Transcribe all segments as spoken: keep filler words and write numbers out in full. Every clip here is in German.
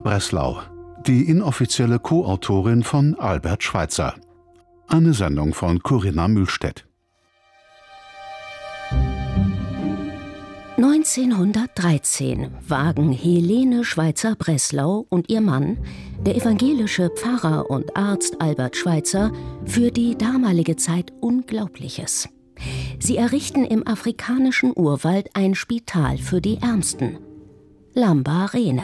Breslau, die inoffizielle Co-Autorin von Albert Schweitzer. Eine Sendung von Corinna Mühlstedt. neunzehnhundertdreizehn wagen Helene Schweitzer-Breslau und ihr Mann, der evangelische Pfarrer und Arzt Albert Schweitzer, für die damalige Zeit Unglaubliches. Sie errichten im afrikanischen Urwald ein Spital für die Ärmsten, Lambarene.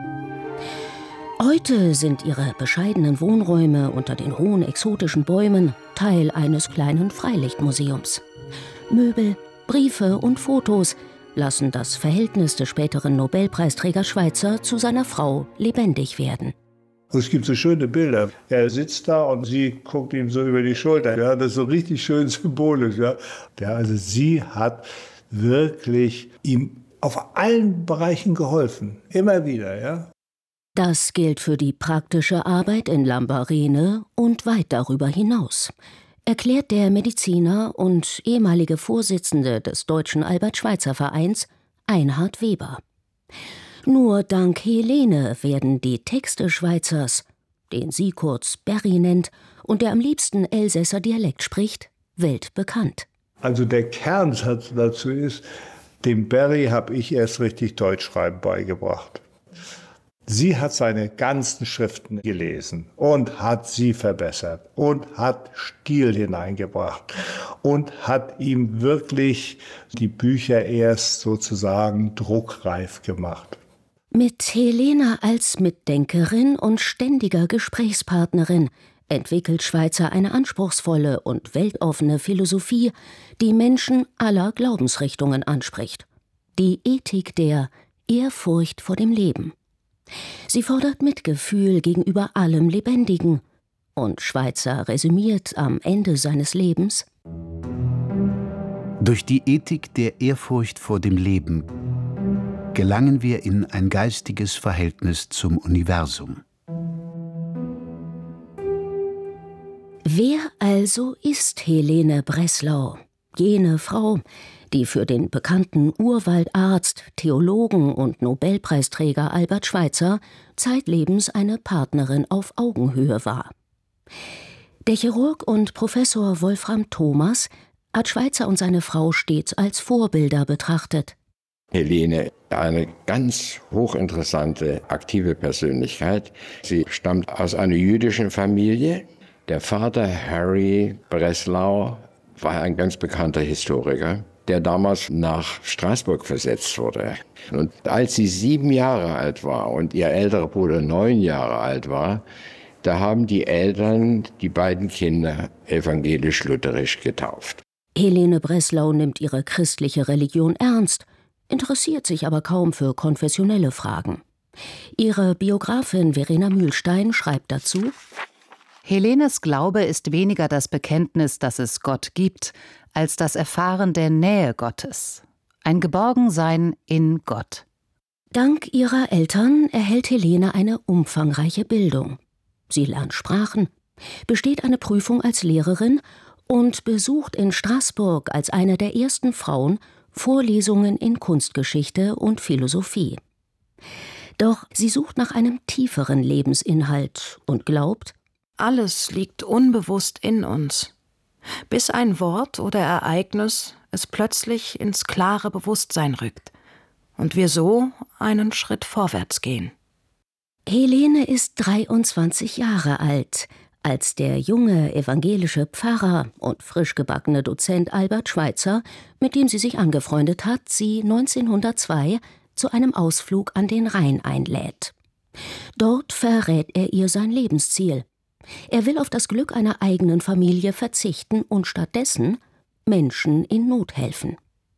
Heute sind ihre bescheidenen Wohnräume unter den hohen exotischen Bäumen Teil eines kleinen Freilichtmuseums. Möbel, Briefe und Fotos lassen das Verhältnis des späteren Nobelpreisträgers Schweitzer zu seiner Frau lebendig werden. Es gibt so schöne Bilder. Er sitzt da und sie guckt ihm so über die Schulter. Ja, das ist so richtig schön symbolisch. Ja. Ja, also sie hat wirklich ihm auf allen Bereichen geholfen. Immer wieder, ja. Das gilt für die praktische Arbeit in Lambarene und weit darüber hinaus, erklärt der Mediziner und ehemalige Vorsitzende des Deutschen Albert-Schweitzer-Vereins, Einhard Weber. Nur dank Helene werden die Texte Schweitzers, den sie kurz Berry nennt und der am liebsten Elsässer Dialekt spricht, weltbekannt. Also der Kernsatz dazu ist, dem Berry habe ich erst richtig Deutschschreiben beigebracht. Sie hat seine ganzen Schriften gelesen und hat sie verbessert und hat Stil hineingebracht und hat ihm wirklich die Bücher erst sozusagen druckreif gemacht. Mit Helene als Mitdenkerin und ständiger Gesprächspartnerin entwickelt Schweitzer eine anspruchsvolle und weltoffene Philosophie, die Menschen aller Glaubensrichtungen anspricht. Die Ethik der Ehrfurcht vor dem Leben. Sie fordert Mitgefühl gegenüber allem Lebendigen. Und Schweitzer resümiert am Ende seines Lebens: Durch die Ethik der Ehrfurcht vor dem Leben gelangen wir in ein geistiges Verhältnis zum Universum. Wer also ist Helene Breslau, jene Frau, die für den bekannten Urwaldarzt, Theologen und Nobelpreisträger Albert Schweitzer zeitlebens eine Partnerin auf Augenhöhe war? Der Chirurg und Professor Wolfram Thomas hat Schweitzer und seine Frau stets als Vorbilder betrachtet. Helene, eine ganz hochinteressante, aktive Persönlichkeit. Sie stammt aus einer jüdischen Familie. Der Vater, Harry Breslau, war ein ganz bekannter Historiker, der damals nach Straßburg versetzt wurde. Und als sie sieben Jahre alt war und ihr älterer Bruder neun Jahre alt war, da haben die Eltern die beiden Kinder evangelisch-lutherisch getauft. Helene Breslau nimmt ihre christliche Religion ernst, interessiert sich aber kaum für konfessionelle Fragen. Ihre Biografin Verena Mühlstein schreibt dazu: Helenes Glaube ist weniger das Bekenntnis, dass es Gott gibt, als das Erfahren der Nähe Gottes. Ein Geborgensein in Gott. Dank ihrer Eltern erhält Helene eine umfangreiche Bildung. Sie lernt Sprachen, besteht eine Prüfung als Lehrerin und besucht in Straßburg als eine der ersten Frauen Vorlesungen in Kunstgeschichte und Philosophie. Doch sie sucht nach einem tieferen Lebensinhalt und glaubt: Alles liegt unbewusst in uns, bis ein Wort oder Ereignis es plötzlich ins klare Bewusstsein rückt und wir so einen Schritt vorwärts gehen. Helene ist dreiundzwanzig Jahre alt, als der junge evangelische Pfarrer und frisch gebackene Dozent Albert Schweitzer, mit dem sie sich angefreundet hat, sie neunzehnhundertzwei zu einem Ausflug an den Rhein einlädt. Dort verrät er ihr sein Lebensziel. Er will auf das Glück einer eigenen Familie verzichten und stattdessen Menschen in Not helfen.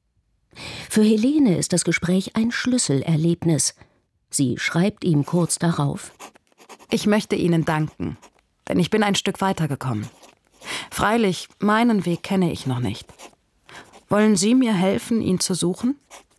Für Helene ist das Gespräch ein Schlüsselerlebnis. Sie schreibt ihm kurz darauf: Ich möchte Ihnen danken, denn ich bin ein Stück weitergekommen. Freilich, meinen Weg kenne ich noch nicht. Wollen Sie mir helfen, ihn zu suchen?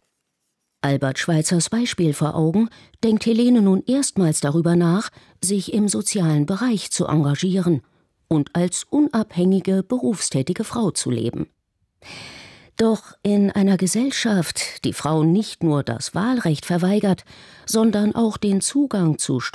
Albert Schweitzers Beispiel vor Augen, denkt Helene nun erstmals darüber nach, sich im sozialen Bereich zu engagieren und als unabhängige, berufstätige Frau zu leben. Doch in einer Gesellschaft, die Frauen nicht nur das Wahlrecht verweigert, sondern auch den Zugang zu